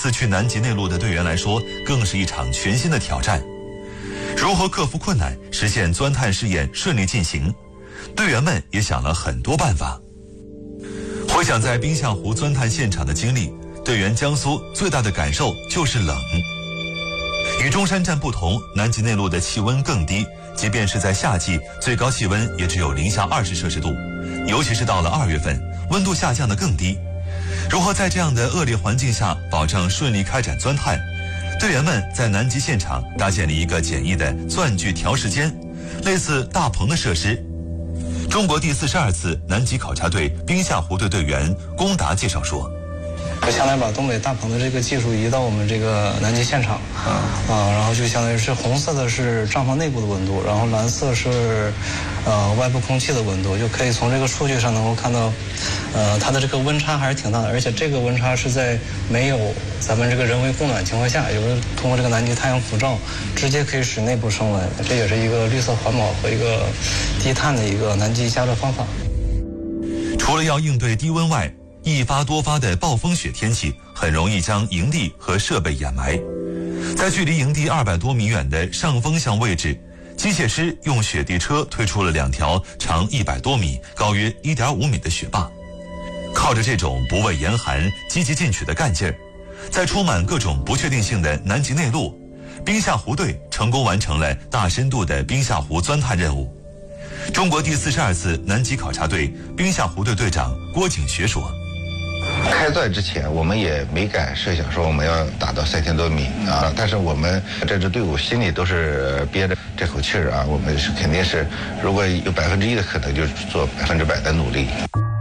次去南极内陆的队员来说，更是一场全新的挑战。如何克服困难，实现钻探试验顺利进行，队员们也想了很多办法。回想在冰下湖钻探现场的经历，队员江苏最大的感受就是冷。与中山站不同，南极内陆的气温更低，即便是在夏季，最高气温也只有零下20摄氏度，尤其是到了2月份，温度下降得更低。如何在这样的恶劣环境下保证顺利开展钻探？队员们在南极现场搭建了一个简易的钻具调试间，类似大棚的设施。中国第42次南极考察队冰下湖队队员龚达介绍说， 就相当于把东北大棚的这个技术移到我们这个南极现场，然后就相当于是红色的是帐篷内部的温度，然后蓝色是外部空气的温度，就可以从这个数据上能够看到，它的这个温差还是挺大的，而且这个温差是在没有咱们这个人为供暖情况下，也就是通过这个南极太阳辐照，直接可以使内部升温，这也是一个绿色环保和一个低碳的一个南极加热方法。 除了要应对低温外，一发多发的暴风雪天气很容易将营地和设备掩埋。在距离营地200多米远的上风向位置，机械师用雪地车推出了2条长100多米、高约1.5米的雪坝。靠着这种不畏严寒、积极进取的干劲儿，在充满各种不确定性的南极内陆，冰下湖队成功完成了大深度的冰下湖钻探任务。中国第42次南极考察队冰下湖队队长郭景学说， 开钻之前，我们也没敢设想说我们要打到3000多米啊，但是我们这支队伍心里都是憋着这口气儿啊，我们是肯定是，如果有1%的可能，就是做100%的努力。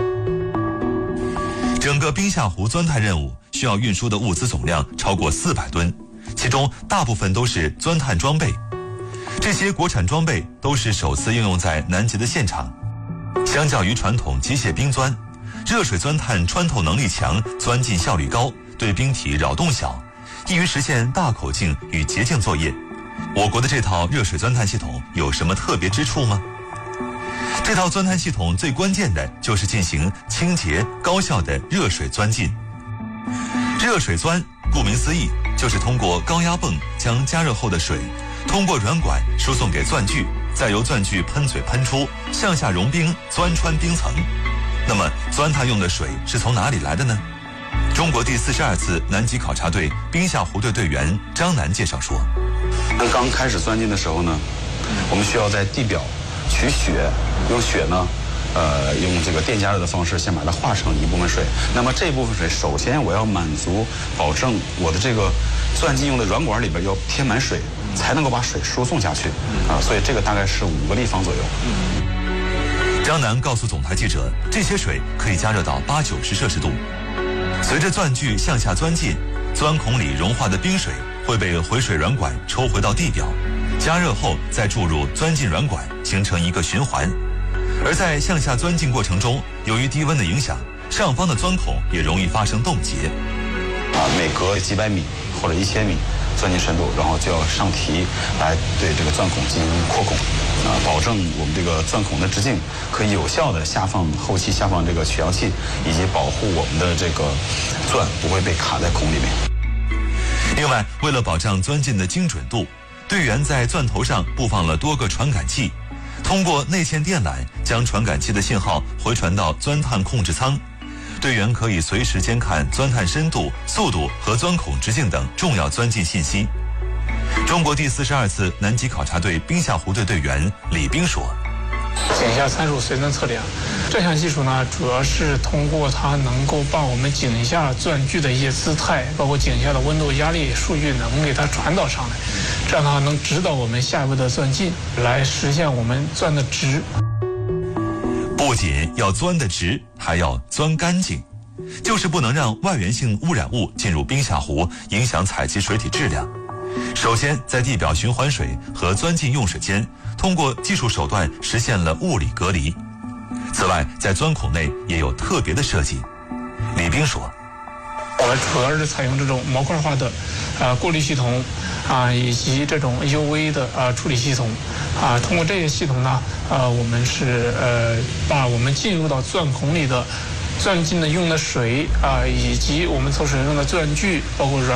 整个冰下湖钻探任务需要运输的物资总量超过400吨，其中大部分都是钻探装备。这些国产装备都是首次应用在南极的现场。相较于传统机械冰钻，热水钻探穿透能力强，钻进效率高，对冰体扰动小，易于实现大口径与洁净作业。我国的这套热水钻探系统有什么特别之处吗？这套钻探系统最关键的就是进行清洁高效的热水钻进。热水钻顾名思义，就是通过高压泵将加热后的水通过软管输送给钻具，再由钻具喷嘴喷出，向下融冰，钻穿冰层。那么钻探用的水是从哪里来的呢？中国第42次南极考察队冰下湖队队员张楠介绍说， 刚开始钻进的时候呢，我们需要在地表取雪，用雪呢用这个电加热的方式先把它化成一部分水。那么这部分水，首先我要满足保证我的这个钻进用的软管里边要填满水，才能够把水输送下去所以这个大概是5个立方左右。 张楠告诉总台记者，这些水可以加热到80-90摄氏度。随着钻具向下钻进，钻孔里融化的冰水会被回水软管抽回到地表，加热后再注入钻进软管，形成一个循环。而在向下钻进过程中，由于低温的影响，上方的钻孔也容易发生冻结。 每隔几百米或者1000米钻进深度，然后就要上提来对这个钻孔进行扩孔保证我们这个钻孔的直径可以有效的后期下放这个取样器，以及保护我们的这个钻不会被卡在孔里面。 另外，为了保障钻进的精准度，队员在钻头上布放了多个传感器，通过内嵌电缆将传感器的信号回传到钻探控制舱。队员可以随时监看钻探深度、速度和钻孔直径等重要钻进信息。中国第42次南极考察队冰下湖队队员李斌说， 井下参数随钻测量这项技术呢，主要是通过它能够把我们井下钻具的一些姿态，包括井下的温度、压力数据能给它传导上来，这样的话能指导我们下一步的钻进，来实现我们钻的值。 不仅要钻得直，还要钻干净，就是不能让外源性污染物进入冰下湖，影响采集水体质量。首先，在地表循环水和钻进用水间，通过技术手段实现了物理隔离。此外，在钻孔内也有特别的设计。李斌说， 我们主要是采用这种模块化的过滤系统以及这种 UV 的处理系统通过这些系统呢我们是把我们进入到钻孔里的钻进的用的水以及我们测水用的钻具，包括软